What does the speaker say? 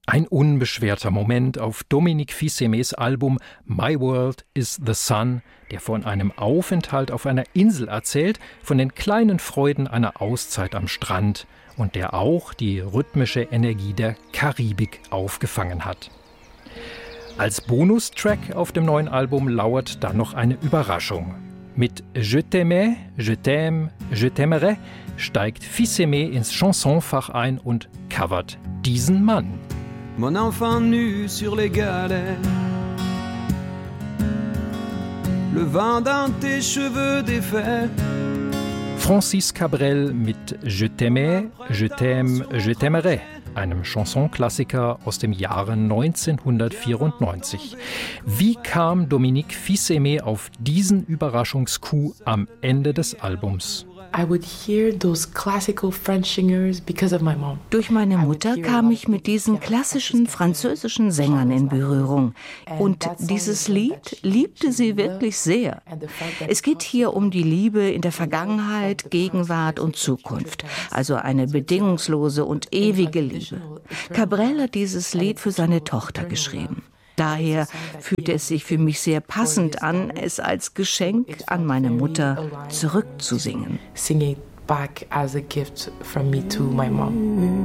Ein unbeschwerter Moment auf Dominique Fils-Aimés Album My World is the Sun, der von einem Aufenthalt auf einer Insel erzählt, von den kleinen Freuden einer Auszeit am Strand und der auch die rhythmische Energie der Karibik aufgefangen hat. Als Bonustrack auf dem neuen Album lauert dann noch eine Überraschung. Mit Je t'aimais, je t'aime, je t'aimerais steigt Fils-Aimé ins Chansonfach ein und covert diesen Mann. Mon enfant nu sur les galets, le vent dans tes cheveux défaits. Francis Cabrel mit Je t'aimais, je t'aime, je t'aimerais, einem Chansonklassiker aus dem Jahre 1994. Wie kam Dominique Fils-Aimé auf diesen Überraschungscoup am Ende des Albums? Durch meine Mutter kam ich mit diesen klassischen französischen Sängern in Berührung. Und dieses Lied liebte sie wirklich sehr. Es geht hier um die Liebe in der Vergangenheit, Gegenwart und Zukunft. Also eine bedingungslose und ewige Liebe. Cabrel hat dieses Lied für seine Tochter geschrieben. Daher fühlte es sich für mich sehr passend an, es als Geschenk an meine Mutter zurückzusingen. Sing it back as a gift from me to my mom.